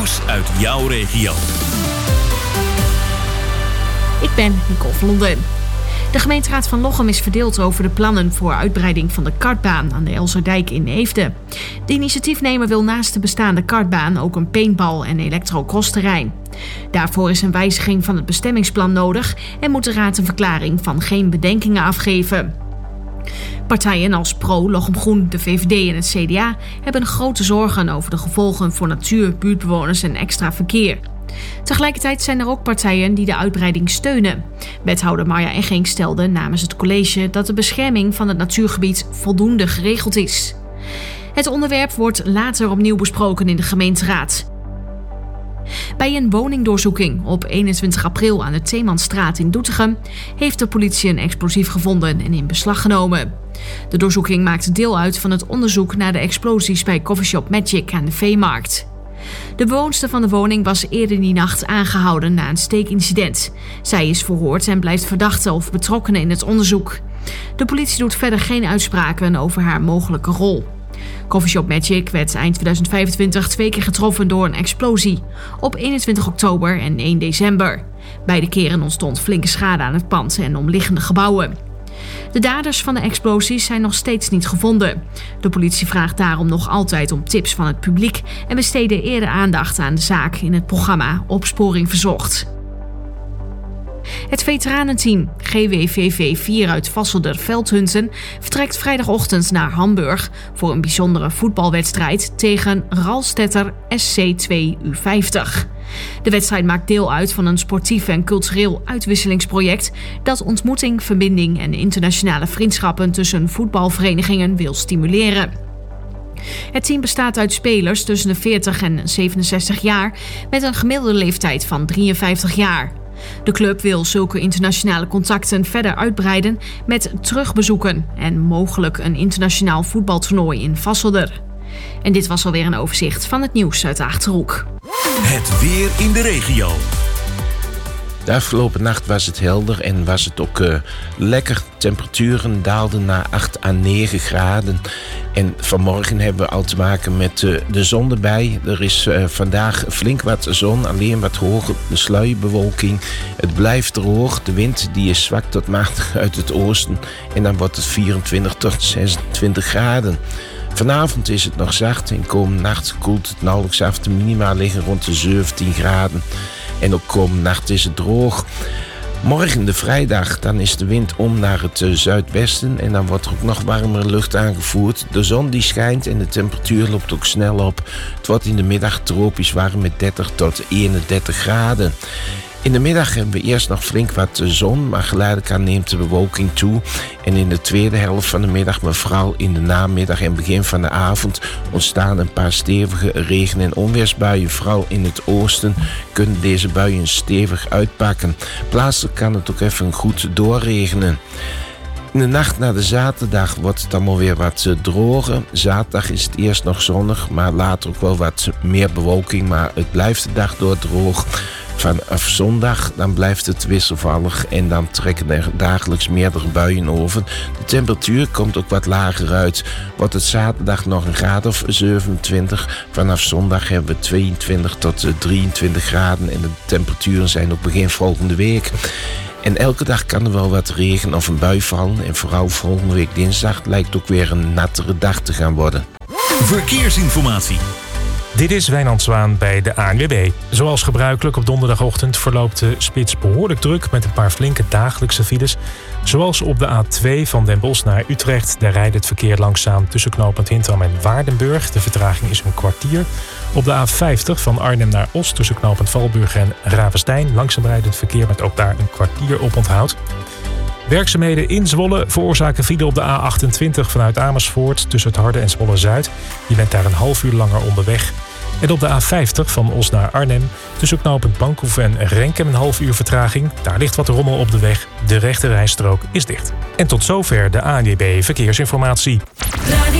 nieuws uit jouw regio. Ik ben Nicole van Londen. De gemeenteraad van Lochem is verdeeld over de plannen voor uitbreiding van de kartbaan aan de Elzerdijk in Eefde. De initiatiefnemer wil naast de bestaande kartbaan ook een paintball- en elektrocrossterrein. Daarvoor is een wijziging van het bestemmingsplan nodig en moet de raad een verklaring van geen bedenkingen afgeven. Partijen als Pro, Lochem Groen, de VVD en het CDA hebben grote zorgen over de gevolgen voor natuur, buurtbewoners en extra verkeer. Tegelijkertijd zijn er ook partijen die de uitbreiding steunen. Wethouder Marja Egging stelde namens het college dat de bescherming van het natuurgebied voldoende geregeld is. Het onderwerp wordt later opnieuw besproken in de gemeenteraad. Bij een woningdoorzoeking op 21 april aan de Theemanstraat in Doetinchem heeft de politie een explosief gevonden en in beslag genomen. De doorzoeking maakte deel uit van het onderzoek naar de explosies bij Coffeeshop Magic aan de Veemarkt. De bewoonster van de woning was eerder die nacht aangehouden na een steekincident. Zij is verhoord en blijft verdachte of betrokkenen in het onderzoek. De politie doet verder geen uitspraken over haar mogelijke rol. Coffeeshop Magic werd eind 2025 2 keer getroffen door een explosie. Op 21 oktober en 1 december. Beide keren ontstond flinke schade aan het pand en omliggende gebouwen. De daders van de explosies zijn nog steeds niet gevonden. De politie vraagt daarom nog altijd om tips van het publiek en besteedde eerder aandacht aan de zaak in het programma Opsporing Verzocht. Het veteranenteam GWVV 4 uit Vasselder-Veldhunten vertrekt vrijdagochtend naar Hamburg voor een bijzondere voetbalwedstrijd tegen Ralstetter SC2U50. De wedstrijd maakt deel uit van een sportief en cultureel uitwisselingsproject dat ontmoeting, verbinding en internationale vriendschappen tussen voetbalverenigingen wil stimuleren. Het team bestaat uit spelers tussen de 40 en 67 jaar met een gemiddelde leeftijd van 53 jaar. De club wil zulke internationale contacten verder uitbreiden met terugbezoeken en mogelijk een internationaal voetbaltoernooi in Vasselder. En dit was alweer een overzicht van het nieuws uit de Achterhoek. Het weer in de regio. De afgelopen nacht was het helder en was het ook lekker. Temperaturen daalden naar 8 à 9 graden. En vanmorgen hebben we al te maken met de zon erbij. Er is vandaag flink wat zon, alleen wat hoge sluierbewolking. Het blijft droog. De wind die is zwak tot matig uit het oosten. En dan wordt het 24 tot 26 graden. Vanavond is het nog zacht en komende nacht koelt het nauwelijks af. De minima liggen rond de 17 graden. En ook komende nacht is het droog. Morgen, de vrijdag, dan is de wind om naar het zuidwesten en dan wordt er ook nog warmere lucht aangevoerd. De zon die schijnt en de temperatuur loopt ook snel op. Het wordt in de middag tropisch warm met 30 tot 31 graden. In de middag hebben we eerst nog flink wat zon, maar geleidelijk aan neemt de bewolking toe. En in de tweede helft van de middag, maar vooral in de namiddag en begin van de avond, ontstaan een paar stevige regen- en onweersbuien. Vooral in het oosten kunnen deze buien stevig uitpakken. Plaatselijk kan het ook even goed doorregenen. In de nacht naar de zaterdag wordt het allemaal weer wat droger. Zaterdag is het eerst nog zonnig, maar later ook wel wat meer bewolking. Maar het blijft de dag door droog. Vanaf zondag dan blijft het wisselvallig en dan trekken er dagelijks meerdere buien over. De temperatuur komt ook wat lager uit. Wordt het zaterdag nog een graad of 27. Vanaf zondag hebben we 22 tot 23 graden en de temperaturen zijn ook begin volgende week. En elke dag kan er wel wat regen of een bui vallen. En vooral volgende week dinsdag lijkt ook weer een nattere dag te gaan worden. Verkeersinformatie. Dit is Wijnand Zwaan bij de ANWB. Zoals gebruikelijk op donderdagochtend verloopt de spits behoorlijk druk met een paar flinke dagelijkse files. Zoals op de A2 van Den Bosch naar Utrecht. Daar rijdt het verkeer langzaam tussen knooppunt Hintram en Waardenburg. De vertraging is een kwartier. Op de A50 van Arnhem naar Os tussen knooppunt Valburg en Ravenstein. Langzaam rijdend verkeer met ook daar een kwartier op onthoud. Werkzaamheden in Zwolle veroorzaken file op de A28 vanuit Amersfoort tussen het Harde en Zwolle-Zuid. Je bent daar een half uur langer onderweg. En op de A50 van Os naar Arnhem tussen knooppunt Bankhoef en Renkum een half uur vertraging. Daar ligt wat rommel op de weg. De rechte rijstrook is dicht. En tot zover de ANWB Verkeersinformatie.